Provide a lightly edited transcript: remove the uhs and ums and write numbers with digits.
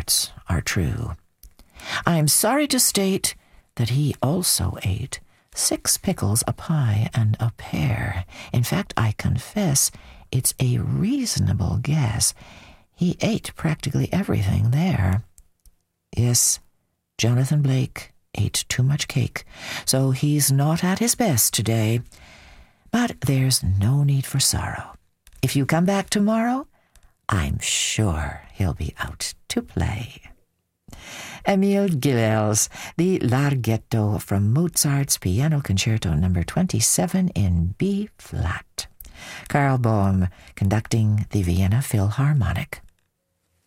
reports are true. I'm sorry to state that he also ate 6 pickles, a pie, and a pear. In fact, I confess it's a reasonable guess. He ate practically everything there. Yes, Jonathan Blake ate too much cake, so he's not at his best today. But there's no need for sorrow. If you come back tomorrow, I'm sure he'll be out to play. Emil Gilels, the Larghetto from Mozart's Piano Concerto No. 27 in B-flat. Karl Boehm conducting the Vienna Philharmonic.